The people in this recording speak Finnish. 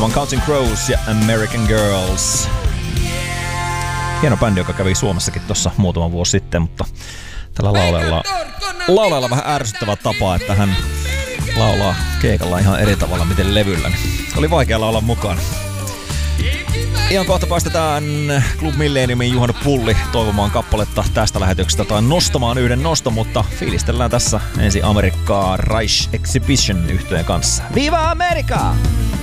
Tämä Counting Crows ja American Girls. Hieno bändi, joka kävi Suomessakin tuossa muutama vuosi sitten, mutta tällä laulajalla vähän ärsyttävä tapa, että hän laulaa keikalla ihan eri tavalla miten levyllä. Niin oli vaikea laulaa mukaan. Ihan kohta päästetään Club Millenniumin Juhana Pulli toivomaan kappaletta tästä lähetyksestä tai nostamaan yhden noston, mutta fiilistellään tässä ensin Amerikkaa Reich Exhibition -yhtyeen kanssa. Viva America!